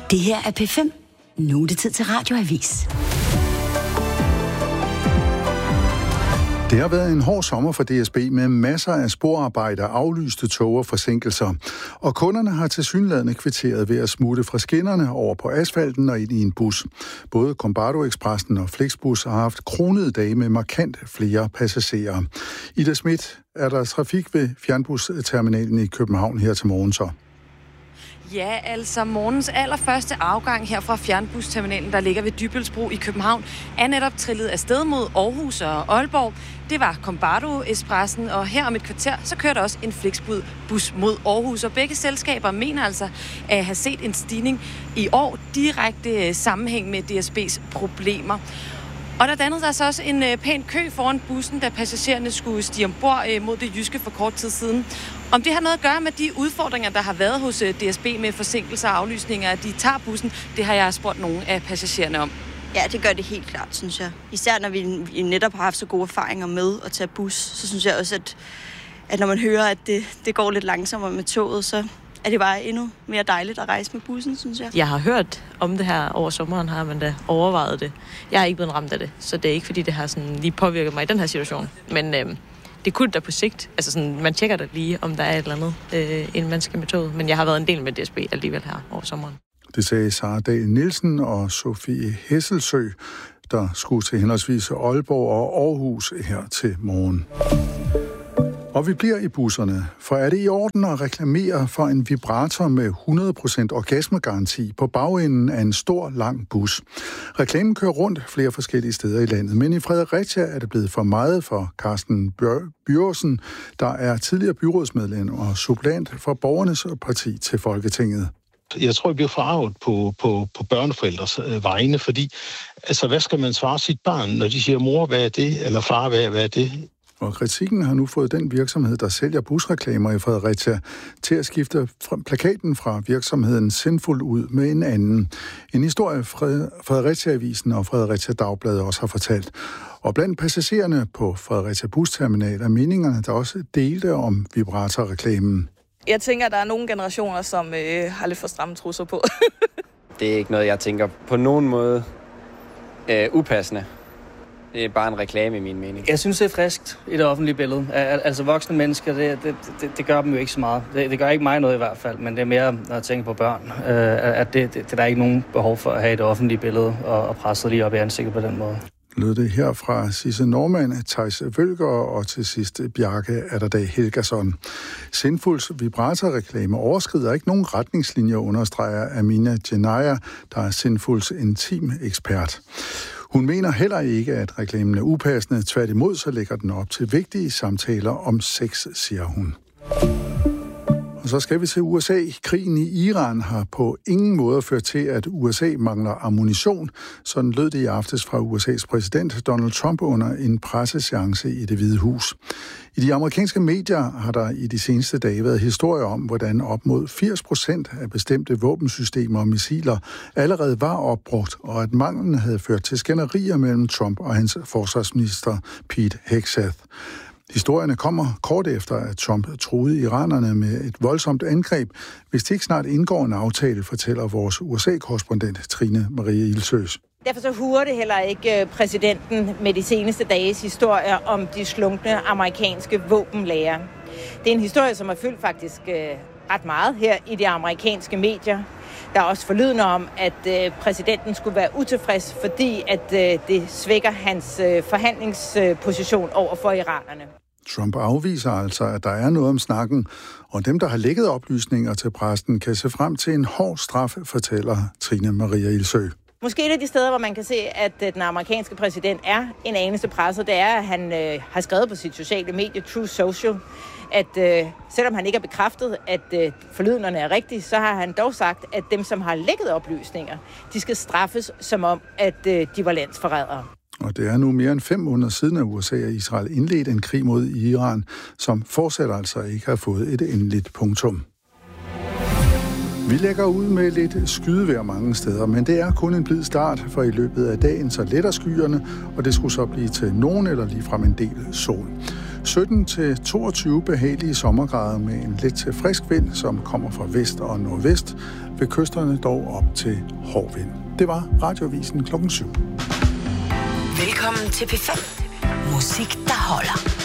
Det her er P5. Nu er det tid til Radioavis. Det har været en hård sommer for DSB med masser af sporarbejder, aflyste tog og forsinkelser. Og kunderne har tilsyneladende kvitteret ved at smutte fra skinnerne over på asfalten og ind i en bus. Både Combardo Expressen og Flixbus har haft kronede dage med markant flere passagerer. Ida Schmidt, er der trafik ved fjernbusterminalen i København her til morgen så? Ja, altså morgens allerførste afgang her fra fjernbusterminalen, der ligger ved Dybbølsbro i København, er netop trillet afsted mod Aarhus og Aalborg. Det var Combardo Expressen, og her om et kvarter, så kører der også en Flixbus mod Aarhus. Og begge selskaber mener altså at have set en stigning i år direkte sammenhæng med DSB's problemer. Og der dannede der så også en pæn kø foran bussen, da passagererne skulle stige ombord mod det jyske for kort tid siden. Om det har noget at gøre med de udfordringer, der har været hos DSB med forsinkelser og aflysninger, at de tager bussen, det har jeg spurgt nogle af passagererne om. Ja, det gør det helt klart, synes jeg. Især når vi netop har haft så gode erfaringer med at tage bus, så synes jeg også, at når man hører, at det går lidt langsommere med toget, så er det bare endnu mere dejligt at rejse med bussen, synes jeg. Jeg har hørt om det her over sommeren, har man da overvejet det. Jeg er ikke blevet ramt af det, så det er ikke fordi, det har sådan lige påvirket mig i den her situation. Men det kunne da på sigt. Altså sådan, man tjekker da lige, om der er et eller andet, inden man skal med toget. Men jeg har været en del med DSB alligevel her over sommeren. Det sagde Sara Dahl Nielsen og Sofie Hesselsø, der skulle til henholdsvis Aalborg og Aarhus her til morgen. Og vi bliver i busserne, for er det i orden at reklamere for en vibrator med 100% orgasmegaranti på bagenden af en stor, lang bus? Reklamen kører rundt flere forskellige steder i landet, men i Fredericia er det blevet for meget for Carsten Bjørsen, der er tidligere byrådsmedlem og suppleant for Borgernes Parti til Folketinget. Jeg tror, jeg bliver forarvet på børneforældres vegne, fordi altså, hvad skal man svare sit barn, når de siger, mor, hvad er det? Eller far, hvad er det? Og kritikken har nu fået den virksomhed, der sælger busreklamer i Fredericia, til at skifte plakaten fra virksomheden Sinful ud med en anden. En historie Fredericia-avisen og Fredericia Dagblad også har fortalt. Og blandt passagererne på Fredericia Busterminal er meningerne, der også delte om vibratorreklamen. Jeg tænker, at der er nogle generationer, som har lidt for stramme trusser på. Det er ikke noget, jeg tænker på nogen måde upassende. Det er bare en reklame i min mening. Jeg synes, det er friskt i det offentlige billede. Altså voksne mennesker, det gør dem jo ikke så meget. Det gør ikke mig noget i hvert fald, men det er mere, når jeg tænker på børn, at det der er ikke nogen behov for at have det offentlige billede og presse lige op i ansigtet på den måde. Lød det her fra Sisse Norman, Theis Vølger og til sidst Bjarke Atterdag Helgason. Sinfuls vibratorreklame overskrider ikke nogen retningslinjer, understreger Amina Genaya, der er Sinfuls intim-ekspert. Hun mener heller ikke, at reklamen er upassende. Tværtimod så lægger den op til vigtige samtaler om sex, siger hun. Og så skal vi til USA. Krigen i Iran har på ingen måde ført til, at USA mangler ammunition. Sådan lød det i aftes fra USA's præsident Donald Trump under en presseseance i Det Hvide Hus. I de amerikanske medier har der i de seneste dage været historier om, hvordan op mod 80% af bestemte våbensystemer og missiler allerede var opbrugt, og at manglen havde ført til skænderier mellem Trump og hans forsvarsminister Pete Hegseth. Historierne kommer kort efter, at Trump truede iranerne med et voldsomt angreb, hvis de ikke snart indgår en aftale, fortæller vores USA-korrespondent Trine Marie Ildsøs. Derfor så huer det heller ikke præsidenten med de seneste dages historier om de slunkne amerikanske våbenlager. Det er en historie, som har fyldt faktisk ret meget her i de amerikanske medier. Der er også forlydende om, at præsidenten skulle være utilfreds, fordi at det svækker hans forhandlingsposition over for iranerne. Trump afviser altså, at der er noget om snakken, og dem, der har lækket oplysninger til pressen, kan se frem til en hård straf, fortæller Trine Maria Ildsø. Måske et af de steder, hvor man kan se, at den amerikanske præsident er en anelse presset, det er, at han har skrevet på sit sociale medie, True Social, at selvom han ikke har bekræftet, at forlydenderne er rigtige, så har han dog sagt, at dem, som har lækket oplysninger, de skal straffes som om, at de var landsforrædere. Og det er nu mere end 5 måneder siden, at USA og Israel indledte en krig mod Iran, som fortsat altså ikke har fået et endeligt punktum. Vi lægger ud med lidt skydevejr mange steder, men det er kun en blid start, for i løbet af dagen så letter skyerne, og det skulle så blive til nogen eller ligefrem en del sol. 17-22 behagelige sommergrader med en lidt til frisk vind, som kommer fra vest og nordvest. ved kysterne dog op til hård vind. Det var Radioavisen 7:00. Velkommen til P5. Musik, der holder.